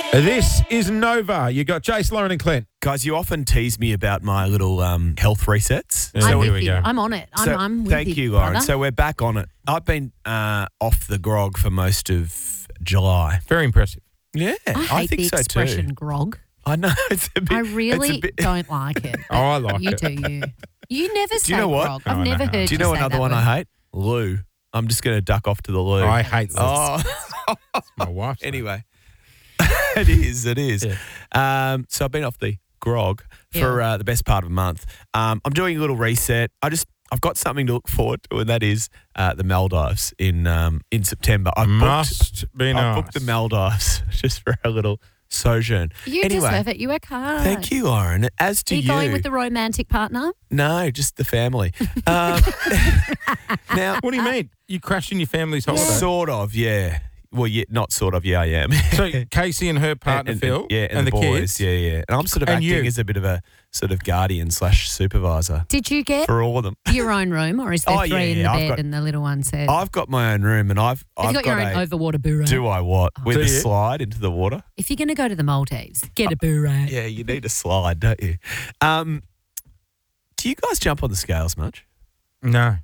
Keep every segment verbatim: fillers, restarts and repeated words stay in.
This is Nova. You got Jace, Lauren and Clint. Guys, you often tease me about my little um, health resets. Yeah, So I'm here with we you. go. I'm on it. I'm, So, I'm with thank you, you, Lauren. brother. So we're back on it. I've been uh, off the grog for most of July. Very impressive. Yeah, I hate think the so expression too. grog. I know it's a bit. I really it's a bit, don't like it. Oh, I like you it. do, you. You never say you know what? grog. Oh, I've I know never how. heard Do you know say another that one word. I hate? Lou. I'm just going to duck off to the loo. I hate this. Oh, My wife's name. anyway, it is. It is. Yeah. Um, so I've been off the grog for uh, the best part of a month. Um, I'm doing a little reset. I just I've got something to look forward to, and that is uh, the Maldives in um, in September. I've Must booked, be I've nice. booked the Maldives just for a little sojourn. You anyway, deserve it. You work hard. thank you, Lauren. As do Are you, you. going with the romantic partner? No, just the family. Um, now, What do you mean? You crashing your family's holiday? sort of, yeah. Well, yeah, not sort of. Yeah, I am. So Casey and her partner and, Phil, and, yeah, and, and the, the, boys, kids. yeah, yeah. And I'm sort of And acting you. as a bit of a sort of guardian slash supervisor Did you get for all of them. your own room, or is there Oh, yeah, three in yeah, the I've bed got- and the little one says? I've got my own room, and I've Have I've you got, your a own overwater boo-ray? do I what with Do a you? slide into the water. If you're going to go to the Maldives, get a boo-ray. Yeah, you need a slide, don't you? Um, do you guys jump on the scales much? No.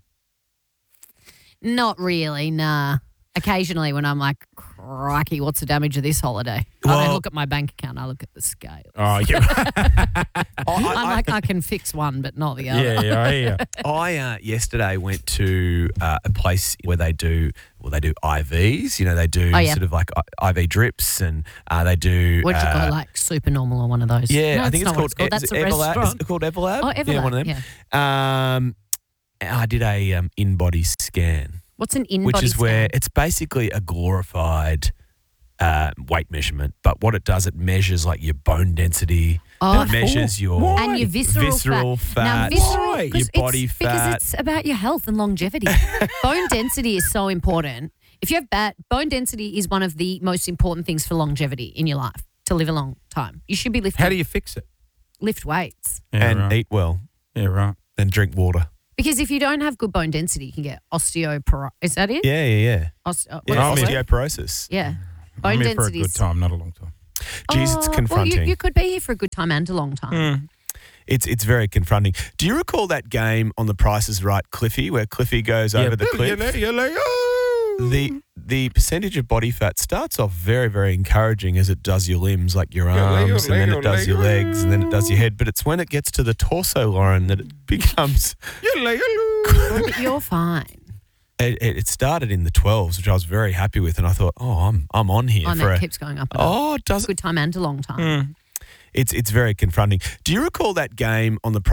Not really, nah. Occasionally when I'm like, crikey, what's the damage of this holiday? I Well- don't look at my bank account, I look at the scale. Oh, yeah. I, I'm I, like, I can fix one, but not the other. yeah, yeah, I hear. I uh, yesterday went to uh, a place where they do well. They do I Vs. You know, they do Oh, yeah. sort of like I- IV drips, and uh, they do. What do you uh, call it, like super normal or one of those? Yeah, No, I think it's not called, what called. That's is a it Everlab? Is restaurant. it called Everlab? Oh, Everlab, Yeah, one of them. yeah. Um, I did a um, in-body scan, What's an in-body which is where scan? it's basically a glorified uh, weight measurement. But what it does, it measures like your bone density. Oh, it measures your Why? and your visceral, visceral fat. Now, fat, visceral, Why? 'cause your it's- body Because fat. it's about your health and longevity. Bone density is so important. If you have bad, bone density is one of the most important things for longevity in your life, to live a long time. You should be lifting, How do you fix it? lift weights. Yeah, and right. eat well, Yeah, right. and drink water. Because if you don't have good bone density, you can get osteoporosis. Is that it? Yeah, yeah, yeah. Oste- uh, Yeah, what is it? osteoporosis. Yeah. I'm Bone here for a density good is. time, not a long time. Jeez, it's Oh, confronting. Well, you, you could be here for a good time and a long time. Mm. It's it's very confronting. Do you recall that game on The Price is Right, Cliffy, where Cliffy goes over the cliff? The the percentage of body fat starts off very, very encouraging as it does your limbs, like your arms, and then it does your legs, and then it does your head. But it's when it gets to the torso, Lauren, that it becomes. But you're fine. It, it it started in the twelves, which I was very happy with, and I thought, oh, I'm I'm on here Oh, for no, a. it keeps going up. And up. Oh, does it? Good time and a long time. Mm. It's it's very confronting. Do you recall that game on The Price